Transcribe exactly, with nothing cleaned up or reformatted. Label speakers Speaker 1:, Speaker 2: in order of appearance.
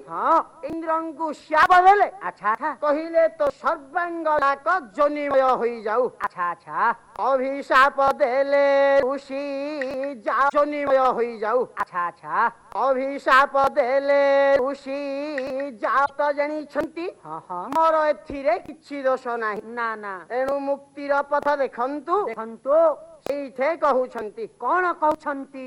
Speaker 1: हाँ
Speaker 2: इंद्रंकु शाप देले
Speaker 1: अच्छा अच्छा
Speaker 2: कहिले तो सर्वांग जाक जोनिमय होई जाऊ
Speaker 1: अच्छा अच्छा
Speaker 2: अभिशाप देले ऋषि जा जोनिमय होई जाऊ
Speaker 1: अच्छा अच्छा
Speaker 2: अभिशाप देले ऋषि जा तो जानी छंती
Speaker 1: हाँ हाँ
Speaker 2: मोर एथिरे किछि दोष नाही
Speaker 1: ना ना
Speaker 2: एणु मुक्तिर पथ देखंतु
Speaker 1: देखंतु
Speaker 2: ସେଇଠେ କହୁଛନ୍ତି
Speaker 1: कौन कहउछंती